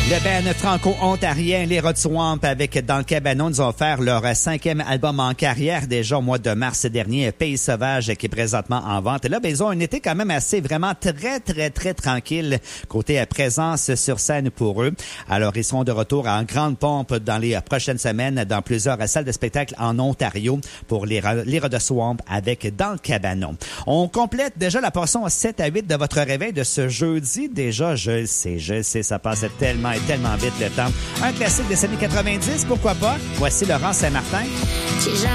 Le band franco-ontarien Les Rod Swamp avec Dans le Cabanon nous ont offert leur 5e album en carrière déjà au mois de mars dernier, Pays Sauvage, qui est présentement en vente. Et là, ben, ils ont un été quand même assez vraiment très tranquille côté présence sur scène pour eux. Alors, ils seront de retour en grande pompe dans les prochaines semaines dans plusieurs salles de spectacle en Ontario pour les Rod Swamp avec Dans le Cabanon. On complète déjà la portion 7 à 8 de votre réveil de ce jeudi. Déjà, je le sais, ça passe tellement vite le temps. Un classique des années 90, pourquoi pas? Voici Laurent Saint-Martin. J'ai jamais